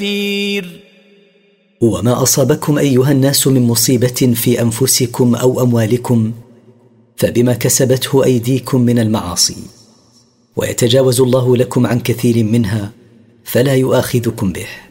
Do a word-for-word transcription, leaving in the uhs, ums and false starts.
كثير. وما أصابكم أيها الناس من مصيبة في أنفسكم أو أموالكم فبما كسبته أيديكم من المعاصي، ويتجاوز الله لكم عن كثير منها فلا يؤاخذكم به.